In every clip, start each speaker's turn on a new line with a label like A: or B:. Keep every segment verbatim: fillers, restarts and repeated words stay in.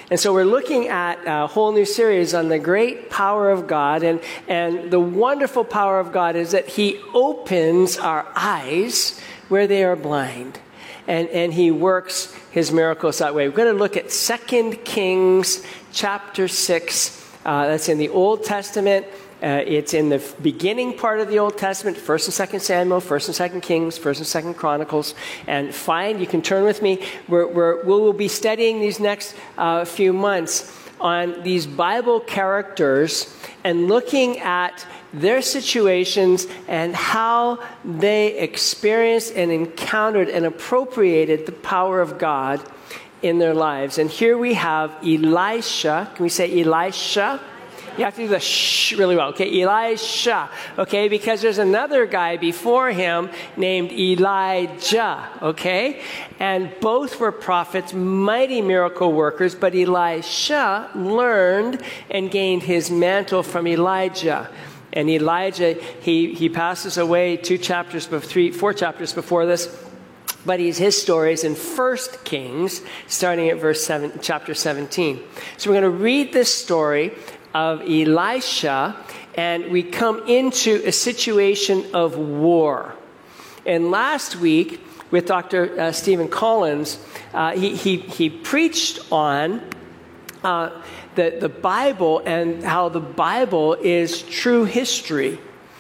A: And so we're looking at a whole new series on the great power of God. And, and the wonderful power of God is that he opens our eyes where they are blind. And, and he works his miracles that way. We're going to look at Second Kings chapter six. Uh, that's in the Old Testament. Uh, it's in the beginning part of the Old Testament, First and Second Samuel, First and Second Kings, First and Second Chronicles. And find, you can turn with me. We're, we're, we will be studying these next uh, few months on these Bible characters and looking at their situations and how they experienced and encountered and appropriated the power of God in their lives. And here we have Elisha. Can we say Elisha? You have to do the shh really well. Okay, Elisha. Okay, because there's another guy before him named Elijah. Okay, and both were prophets, mighty miracle workers. But Elisha learned and gained his mantle from Elijah. And Elijah, he he passes away two chapters, three, four chapters before this. But he's, his story is in First Kings, starting at verse seven, chapter seventeen. So we're going to read this story of Elisha, and we come into a situation of war. And last week, with Doctor Uh, Stephen Collins, uh, he, he, he preached on uh, the, the Bible and how the Bible is true history.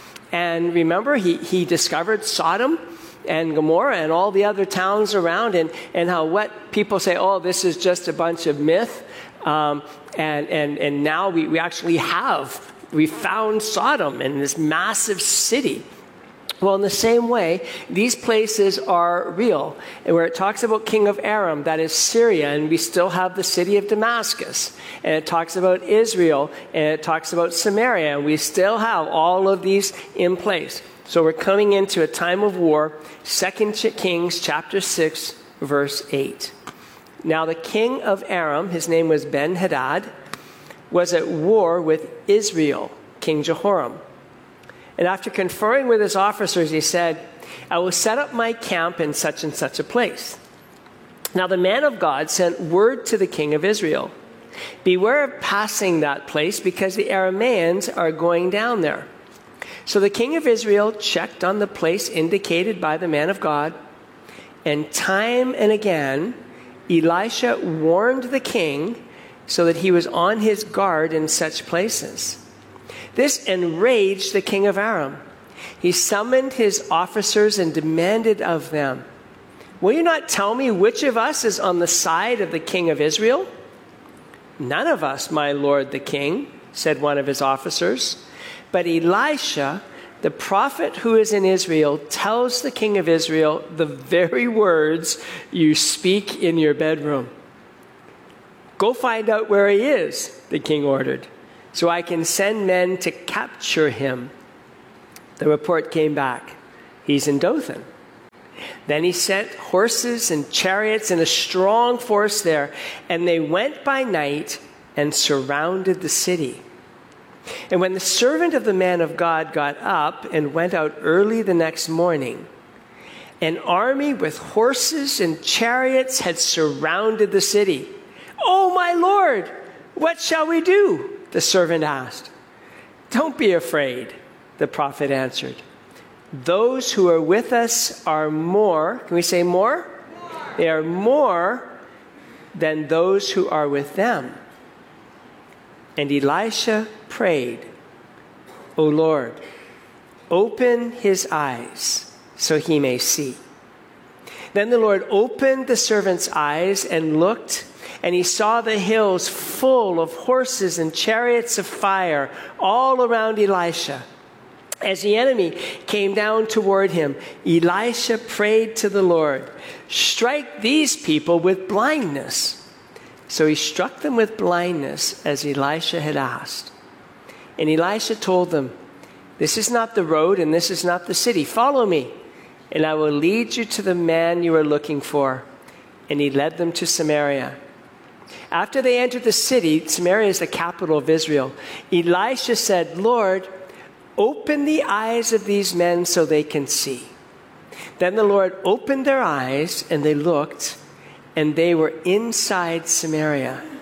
A: And remember, he, he discovered Sodom and Gomorrah and all the other towns around, and, and how what people say, oh, this is just a bunch of myth. Um, and, and, and now we, we actually have, we found Sodom in this massive city. Well, in the same way, these places are real. And where it talks about king of Aram, that is Syria, and we still have the city of Damascus. And it talks about Israel, and it talks about Samaria, and we still have all of these in place. So we're coming into a time of war. Second Kings chapter six, verse eight. Now the king of Aram, his name was Ben-Hadad, was at war with Israel, King Jehoram. And after conferring with his officers, he said, I will set up my camp in such and such a place. Now the man of God sent word to the king of Israel, beware of passing that place, because the Arameans are going down there. So the king of Israel checked on the place indicated by the man of God, and time and again Elisha warned the king so that he was on his guard in such places. This enraged the king of Aram. He summoned his officers and demanded of them, will you not tell me which of us is on the side of the king of Israel? None of us, my lord the king, said one of his officers. But Elisha, the prophet who is in Israel, tells the king of Israel the very words you speak in your bedroom. Go find out where he is, the king ordered, so I can send men to capture him. The report came back. He's in Dothan. Then he sent horses and chariots and a strong force there, and they went by night and surrounded the city. And when the servant of the man of God got up and went out early the next morning, an army with horses and chariots had surrounded the city. Oh, my Lord, what shall we do? The servant asked. Don't be afraid, the prophet answered. Those who are with us are more, can we say more? More. They are more than those who are with them. And Elisha prayed, O Lord, open his eyes so he may see. Then the Lord opened the servant's eyes and looked, and he saw the hills full of horses and chariots of fire all around Elisha. As the enemy came down toward him, Elisha prayed to the Lord, strike these people with blindness. So he struck them with blindness as Elisha had asked. And Elisha told them, this is not the road and this is not the city. Follow me, and I will lead you to the man you are looking for. And he led them to Samaria. After they entered the city, Samaria is the capital of Israel, Elisha said, Lord, open the eyes of these men so they can see. Then the Lord opened their eyes, and they looked, and they were inside Samaria.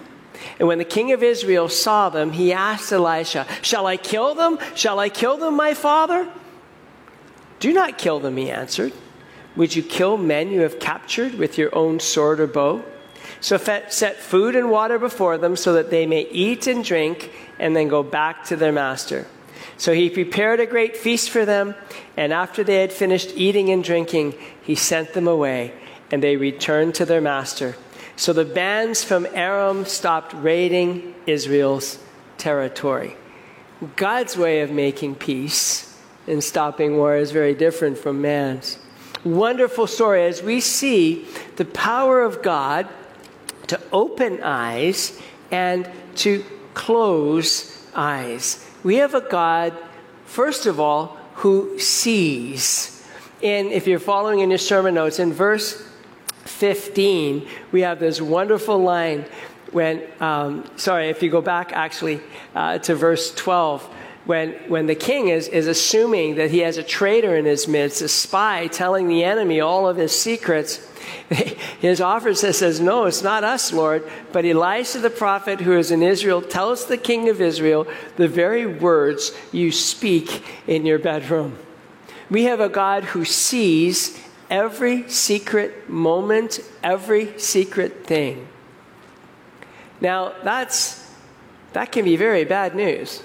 A: And when the king of Israel saw them, he asked Elisha, "Shall I kill them? Shall I kill them, my father?" "Do not kill them," he answered. "Would you kill men you have captured with your own sword or bow? So set food and water before them so that they may eat and drink and then go back to their master." So he prepared a great feast for them, and after they had finished eating and drinking, he sent them away, and they returned to their master. So the bands from Aram stopped raiding Israel's territory. God's way of making peace and stopping war is very different from man's. Wonderful story as we see the power of God to open eyes and to close eyes. We have a God, first of all, who sees. And if you're following in your sermon notes, in verse fifteen, we have this wonderful line when, um, sorry, if you go back actually uh, to verse twelve, when, when the king is, is assuming that he has a traitor in his midst, a spy telling the enemy all of his secrets, his officer says, "No, it's not us, Lord, but Elisha the prophet who is in Israel tells the king of Israel the very words you speak in your bedroom." We have a God who sees every secret moment, every secret thing. Now, that's that can be very bad news.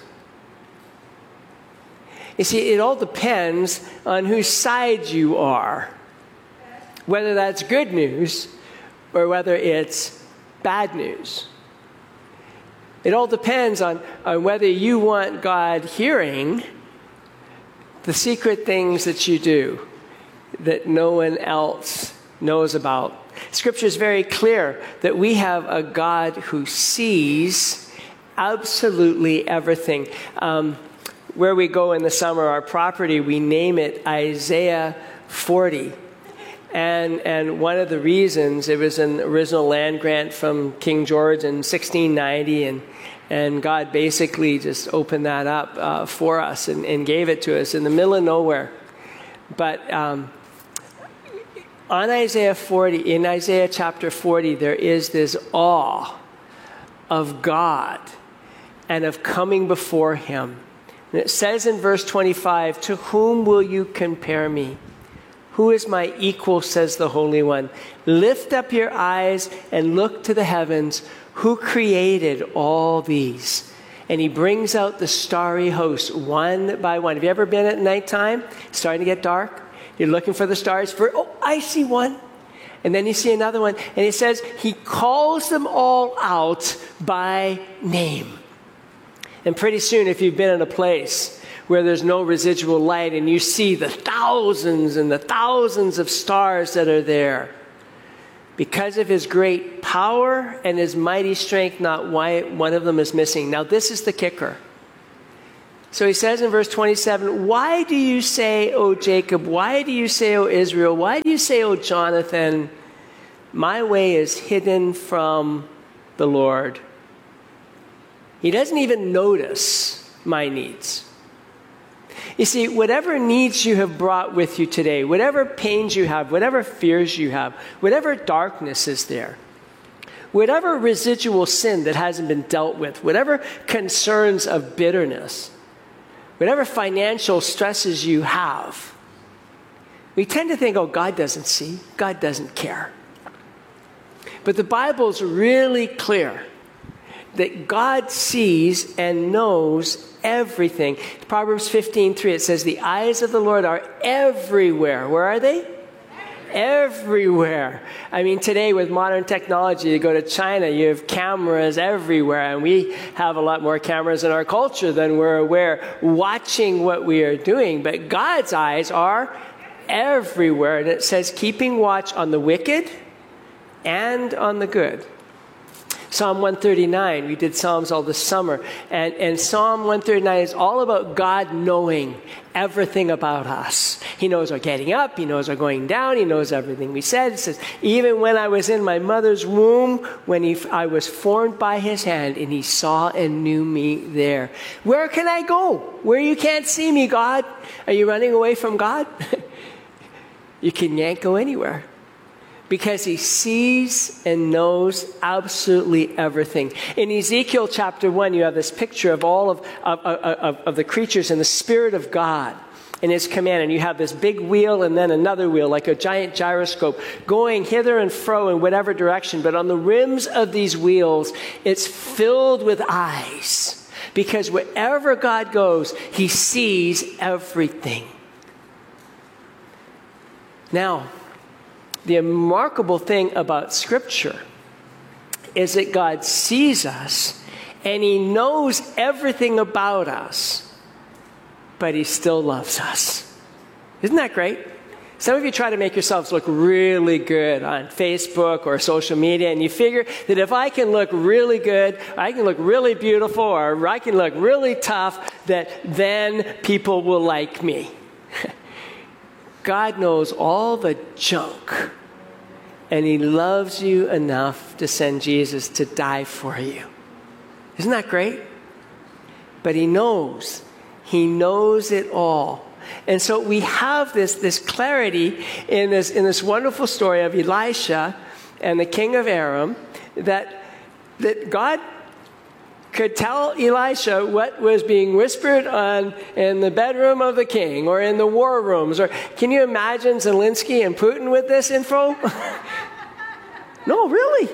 A: You see, it all depends on whose side you are. Whether that's good news or whether it's bad news. It all depends on, on whether you want God hearing the secret things that you do that no one else knows about. Scripture is very clear that we have a God who sees absolutely everything. Um, where we go in the summer, our property, we name it Isaiah forty. And and one of the reasons, it was an original land grant from King George in sixteen ninety, and and God basically just opened that up uh, for us and, and gave it to us in the middle of nowhere. But um, on Isaiah forty, in Isaiah chapter forty, there is this awe of God and of coming before him. And it says in verse twenty-five, "To whom will you compare me? Who is my equal, says the Holy One? Lift up your eyes and look to the heavens. Who created all these?" And he brings out the starry host one by one. Have you ever been at nighttime? It's starting to get dark. You're looking for the stars. For oh, I see one. And then you see another one. And he says he calls them all out by name. And pretty soon, if you've been in a place where there's no residual light and you see the thousands and the thousands of stars that are there, because of his great power and his mighty strength, not one of them is missing. Now, this is the kicker. So he says in verse twenty-seven, "Why do you say, O Jacob? Why do you say, O Israel? Why do you say, O Jonathan, my way is hidden from the Lord?" He doesn't even notice my needs. You see, whatever needs you have brought with you today, whatever pains you have, whatever fears you have, whatever darkness is there, whatever residual sin that hasn't been dealt with, whatever concerns of bitterness, whatever financial stresses you have, we tend to think, oh, God doesn't see, God doesn't care. But the Bible's really clear that God sees and knows everything. Proverbs fifteen three, it says, "The eyes of the Lord are everywhere." Where are they? Everywhere. I mean, today with modern technology, you go to China, you have cameras everywhere, and we have a lot more cameras in our culture than we're aware, watching what we are doing. But God's eyes are everywhere. And it says, keeping watch on the wicked and on the good. Psalm one thirty-nine, we did Psalms all this summer, and, and Psalm one thirty-nine is all about God knowing everything about us. He knows our getting up, he knows our going down, he knows everything we said. It says, even when I was in my mother's womb, when he, I was formed by his hand, and he saw and knew me there. Where can I go? Where you can't see me, God? Are you running away from God? You can't go anywhere. because he sees and knows absolutely everything. In Ezekiel chapter one, you have this picture of all of, of, of, of the creatures and the Spirit of God in his command. And you have this big wheel and then another wheel, like a giant gyroscope, going hither and fro in whatever direction. But on the rims of these wheels, it's filled with eyes. Because wherever God goes, he sees everything. Now, the remarkable thing about Scripture is that God sees us and he knows everything about us, but he still loves us. Isn't that great? Some of you try to make yourselves look really good on Facebook or social media, and you figure that if I can look really good, I can look really beautiful, or I can look really tough, that then people will like me. God knows all the junk, and he loves you enough to send Jesus to die for you. Isn't that great? But he knows. He knows it all. And so we have this, this clarity in this, in this wonderful story of Elisha and the king of Aram, that, that God could tell Elisha what was being whispered on in the bedroom of the king or in the war rooms. Or can you imagine Zelensky and Putin with this info? No, really.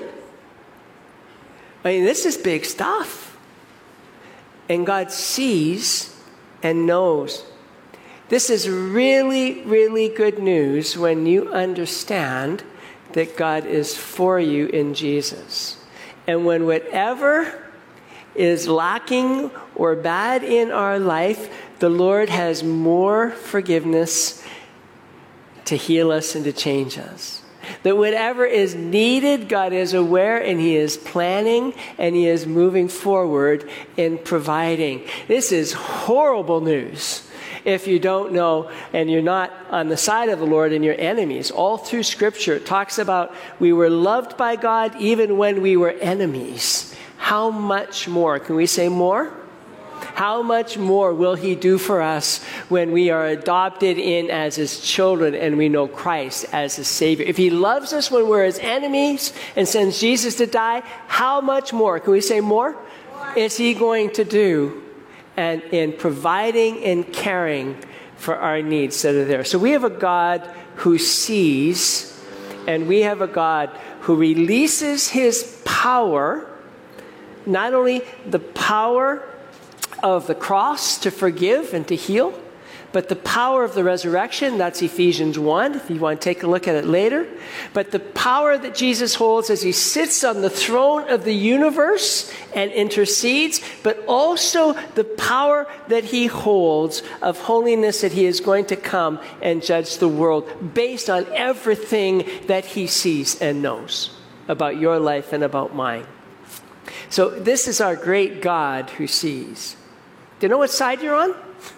A: I mean, this is big stuff. And God sees and knows. This is really, really good news when you understand that God is for you in Jesus. And when whatever is lacking or bad in our life, the Lord has more forgiveness to heal us and to change us. That whatever is needed, God is aware and he is planning and he is moving forward in providing. This is horrible news if you don't know and you're not on the side of the Lord and your enemies. All through Scripture, it talks about we were loved by God even when we were enemies. How much more? Can we say more? How much more will he do for us when we are adopted in as his children and we know Christ as his Savior? If he loves us when we're his enemies and sends Jesus to die, how much more? Can we say more? More. Is he going to do and in providing and caring for our needs that are there? So we have a God who sees, and we have a God who releases his power. Not only the power of the cross to forgive and to heal, but the power of the resurrection. That's Ephesians one, if you want to take a look at it later. But the power that Jesus holds as he sits on the throne of the universe and intercedes, but also the power that he holds of holiness, that he is going to come and judge the world based on everything that he sees and knows about your life and about mine. So this is our great God who sees. Do you know what side you're on?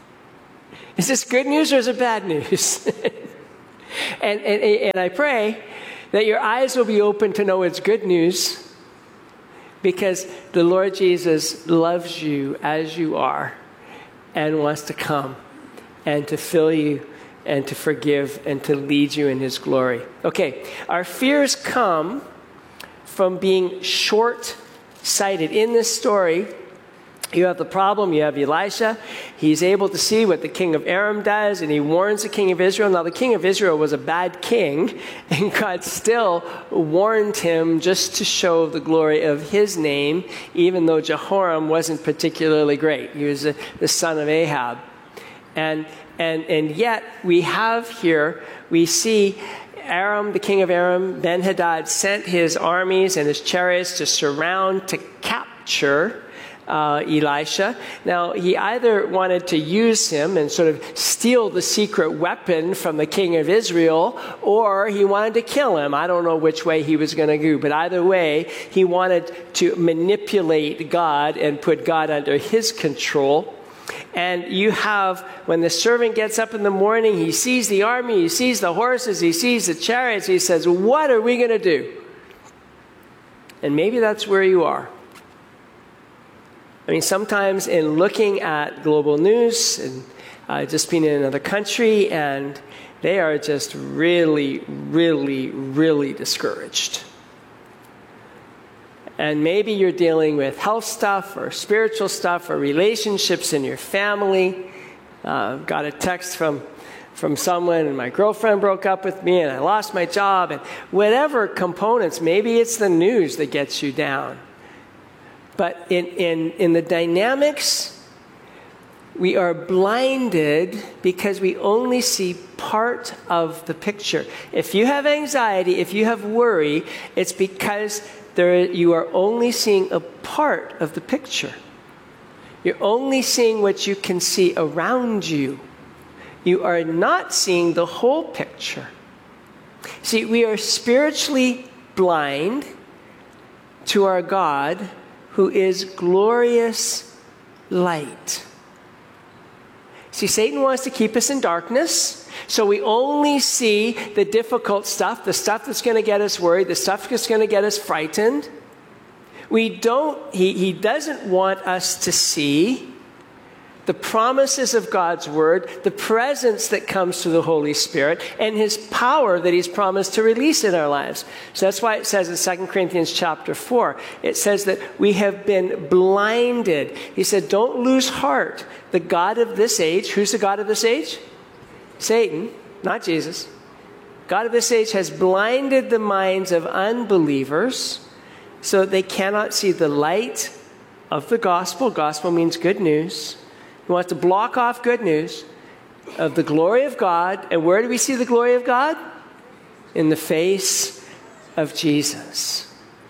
A: Is this good news or is it bad news? and, and, and I pray that your eyes will be open to know it's good news, because the Lord Jesus loves you as you are and wants to come and to fill you and to forgive and to lead you in his glory. Okay, our fears come from being short cited. In this story, you have the problem, you have Elisha. He's able to see what the king of Aram does, and he warns the king of Israel. Now, the king of Israel was a bad king, and God still warned him just to show the glory of his name, even though Jehoram wasn't particularly great. He was a, the son of Ahab. And, and, and yet, we have here, we see Aram, the king of Aram, Ben-Hadad sent his armies and his chariots to surround, to capture uh, Elisha. Now, he either wanted to use him and sort of steal the secret weapon from the king of Israel, or he wanted to kill him. I don't know which way he was going to go, but either way, he wanted to manipulate God and put God under his control. And you have, when the servant gets up in the morning, he sees the army, he sees the horses, he sees the chariots, he says, what are we going to do? And maybe that's where you are. I mean, sometimes in looking at global news and uh, just been in another country, and they are just really, really, really discouraged. And maybe you're dealing with health stuff or spiritual stuff or relationships in your family. Uh, got a text from, from someone, and my girlfriend broke up with me, and I lost my job, and whatever components. Maybe it's the news that gets you down. But in, in, in the dynamics, we are blinded because we only see part of the picture. If you have anxiety, if you have worry, it's because there, you are only seeing a part of the picture. You're only seeing what you can see around you. You are not seeing the whole picture. See, we are spiritually blind to our God, who is glorious light. See, Satan wants to keep us in darkness, so we only see the difficult stuff, the stuff that's going to get us worried, the stuff that's going to get us frightened. We don't, he, he doesn't want us to see the promises of God's Word, the presence that comes through the Holy Spirit, and His power that He's promised to release in our lives. So that's why it says in Second Corinthians chapter four, it says that we have been blinded. He said, don't lose heart. The God of this age, who's the God of this age? Satan, not Jesus. God of this age has blinded the minds of unbelievers so that they cannot see the light of the gospel. Gospel means good news. He wants to block off good news of the glory of God. And where do we see the glory of God? In the face of Jesus.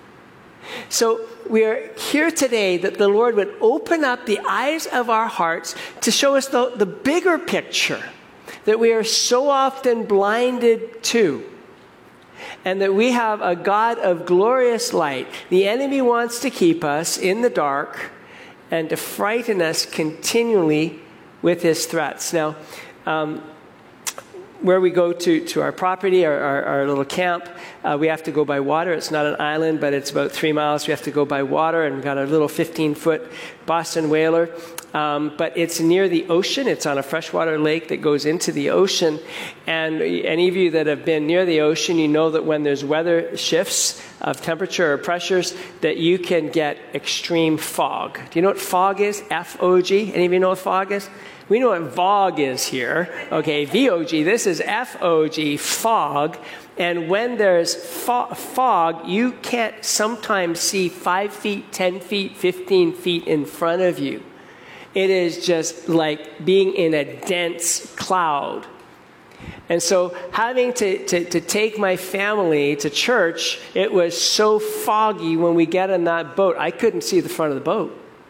A: So we are here today that the Lord would open up the eyes of our hearts to show us the, the bigger picture that we are so often blinded to. And that we have a God of glorious light. The enemy wants to keep us in the dark and to frighten us continually with his threats. Now, um, where we go to, to our property, our, our, our little camp, uh, we have to go by water. It's not an island, but it's about three miles. We have to go by water, and we've got a little fifteen-foot Boston whaler. Um, but it's near the ocean. It's on a freshwater lake that goes into the ocean. And any of you that have been near the ocean, you know that when there's weather shifts of temperature or pressures, that you can get extreme fog. Do you know what fog is? F O G. Any of you know what fog is? We know what V O G is here. Okay, V O G. This is F O G, fog. And when there's fo- fog, you can't sometimes see five feet, ten feet, fifteen feet in front of you. It is just like being in a dense cloud. And so having to, to, to take my family to church, it was so foggy when we get in that boat. I couldn't see the front of the boat.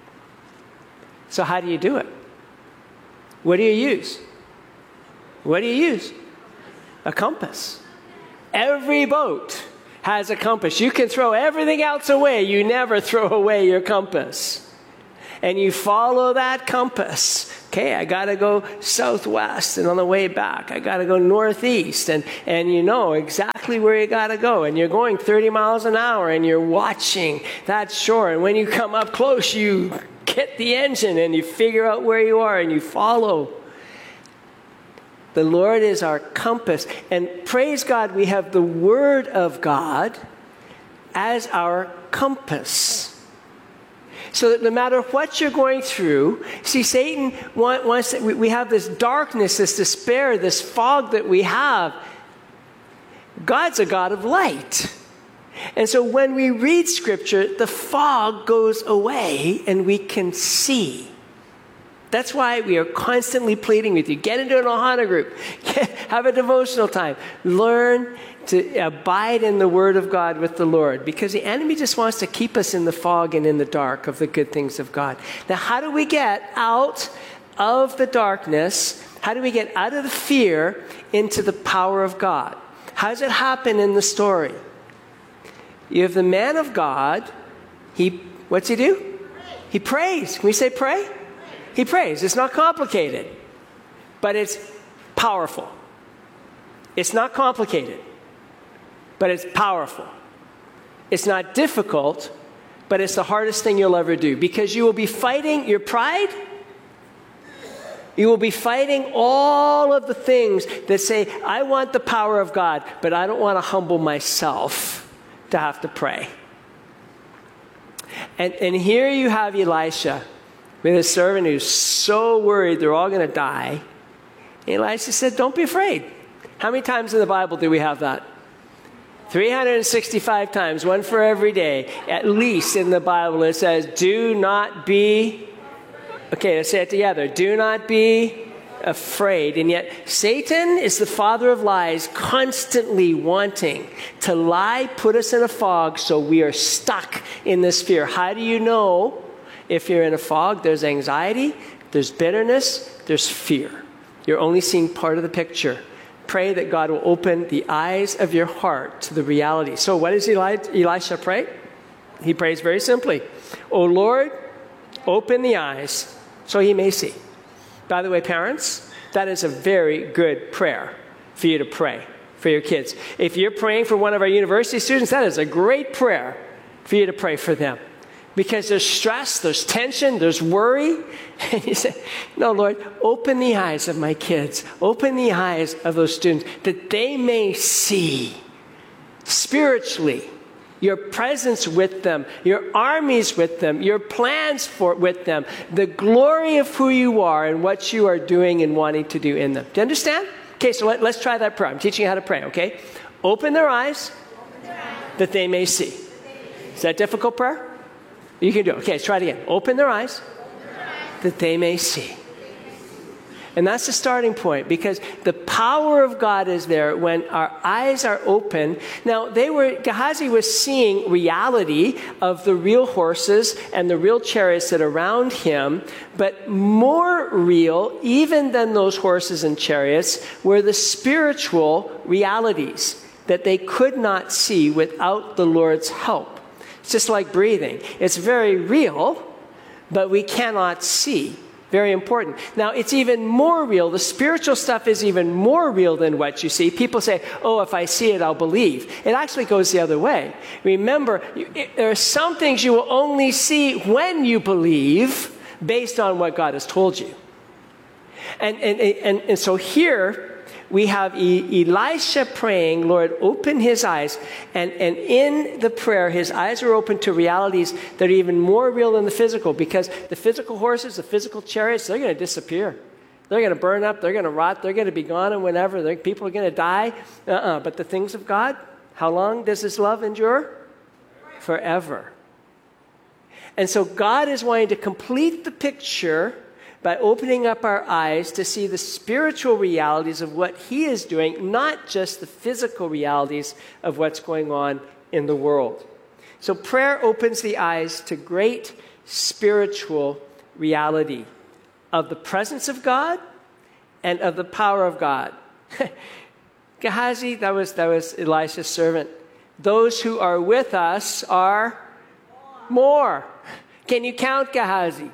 A: So how do you do it? What do you use? What do you use? A compass. Every boat has a compass. You can throw everything else away. You never throw away your compass. And you follow that compass. Okay, I got to go southwest, and on the way back, I got to go northeast. And, and you know exactly where you got to go. And you're going thirty miles an hour, and you're watching that shore. And when you come up close, you get the engine, and you figure out where you are, and you follow. The Lord is our compass. And praise God, we have the Word of God as our compass. So that no matter what you're going through, see, Satan wants, we have this darkness, this despair, this fog that we have. God's a God of light. And so when we read Scripture, the fog goes away and we can see. That's why we are constantly pleading with you. Get into an Ohana group. Have a devotional time. Learn to abide in the Word of God with the Lord, because the enemy just wants to keep us in the fog and in the dark of the good things of God. Now, how do we get out of the darkness? How do we get out of the fear into the power of God? How does it happen in the story? You have the man of God. He, what's he do? He prays. Can we say pray? He prays. It's not complicated, but it's powerful. It's not complicated, but it's powerful. It's not difficult, but it's the hardest thing you'll ever do, because you will be fighting your pride You will be fighting all of the things that say, I want the power of God, but I don't want to humble myself to have to pray. And, and here you have Elisha with his servant who's so worried they're all going to die. Elisha said, don't be afraid. How many times in the Bible do we have that? three hundred sixty-five times, one for every day. At least in the Bible it says, do not be, okay, let's say it together. Do not be afraid. And yet Satan is the father of lies, constantly wanting to lie, put us in a fog so we are stuck in this fear. How do you know if you're in a fog? There's anxiety, there's bitterness, there's fear. You're only seeing part of the picture. Pray that God will open the eyes of your heart to the reality. So what does Eli- Elisha pray? He prays very simply, O Lord, open the eyes so he may see. By the way, parents, that is a very good prayer for you to pray for your kids. If you're praying for one of our university students, that is a great prayer for you to pray for them. Because there's stress, there's tension, there's worry. And you say, no, Lord, open the eyes of my kids. Open the eyes of those students that they may see spiritually your presence with them, your armies with them, your plans for with them, the glory of who you are and what you are doing and wanting to do in them. Do you understand? Okay, so let, let's try that prayer. I'm teaching you how to pray, okay? Open their eyes, open their eyes that they may see. Is that a difficult prayer? You can do it. Okay, let's try it again. Open their eyes, open their eyes that they may see. And that's the starting point, because the power of God is there when our eyes are open. Now, they were, Gehazi was seeing reality of the real horses and the real chariots that are around him, but more real, even than those horses and chariots, were the spiritual realities that they could not see without the Lord's help. It's just like breathing. It's very real, but we cannot see. Very important. Now, it's even more real. The spiritual stuff is even more real than what you see. People say, oh, if I see it, I'll believe. It actually goes the other way. Remember, there are some things you will only see when you believe based on what God has told you. And, and, and, and so here we have Elisha praying, Lord, open his eyes. And, and in the prayer, his eyes are open to realities that are even more real than the physical, because the physical horses, the physical chariots, they're going to disappear. They're going to burn up. They're going to rot. They're going to be gone and whenever. They're, people are going to die. Uh-uh. But the things of God, how long does his love endure? Forever. And so God is wanting to complete the picture by opening up our eyes to see the spiritual realities of what he is doing, not just the physical realities of what's going on in the world. So prayer opens the eyes to great spiritual reality of the presence of God and of the power of God. Gehazi, that was, that was Elisha's servant. Those who are with us are more. Can you count, Gehazi?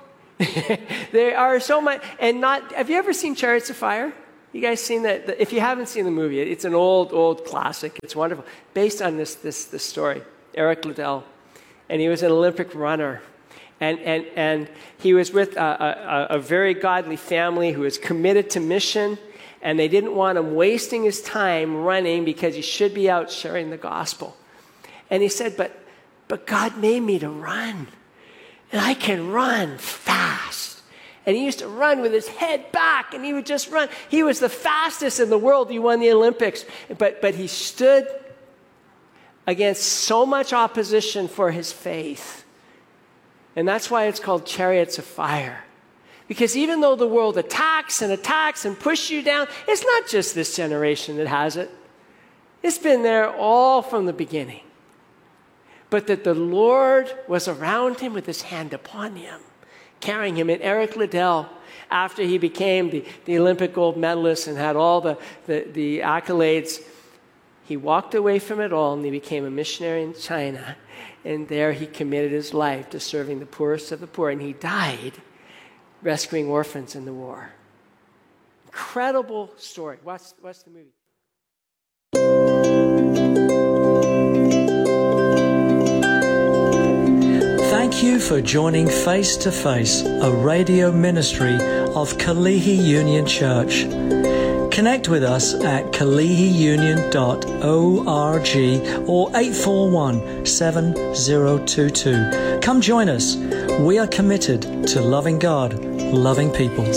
A: There are so much, and not, have you ever seen Chariots of Fire? You guys seen that? If you haven't seen the movie, it's an old, old classic. It's wonderful. Based on this, this, this story, Eric Liddell. And he was an Olympic runner. And, and, and he was with a, a, a very godly family who was committed to mission. And they didn't want him wasting his time running because he should be out sharing the gospel. And he said, but, but God made me to run. And I can run fast. And he used to run with his head back, and he would just run. He was the fastest in the world. He won the Olympics. But, but he stood against so much opposition for his faith. And that's why it's called Chariots of Fire. Because even though the world attacks and attacks and pushes you down, it's not just this generation that has it. It's been there all from the beginning. But that the Lord was around him with his hand upon him, carrying him. And Eric Liddell, after he became the, the Olympic gold medalist and had all the, the, the accolades, he walked away from it all and he became a missionary in China. And there he committed his life to serving the poorest of the poor. And he died rescuing orphans in the war. Incredible story. Watch, watch the movie.
B: Thank you for joining Face to Face, a radio ministry of Kalihi Union Church. Connect with us at kalihi union dot org or eight four one, seven zero two two. Come join us. We are committed to loving God, loving people.